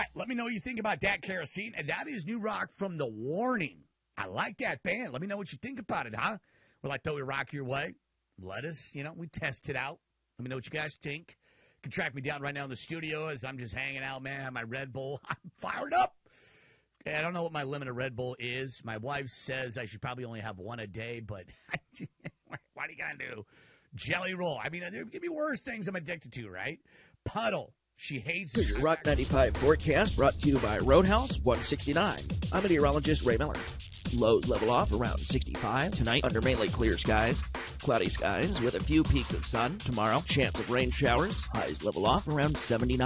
right, let me know what you think about that Kerosene. And that is new rock from The Warning. I like that band. Let me know what you think about it, huh? Well, I thought we rock your way. Let us, we test it out. Let me know what you guys think. You can track me down right now in the studio as I'm just hanging out, man. I have my Red Bull. I'm fired up. I don't know what my limit of Red Bull is. My wife says I should probably only have one a day, but what are you going to do? Jelly Roll. I mean, there could be worse things I'm addicted to, right? Puddle. She hates it. Your Rock 95 forecast brought to you by Roadhouse 169. I'm meteorologist Ray Miller. Lows level off around 65 tonight under mainly clear skies. Cloudy skies with a few peaks of sun tomorrow. Chance of rain showers. Highs level off around 79.